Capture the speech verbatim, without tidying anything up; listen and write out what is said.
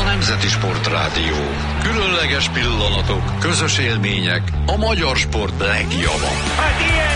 Nemzeti Sportrádió. Különleges pillanatok, közös élmények, a magyar sport legjava. Hát ilyen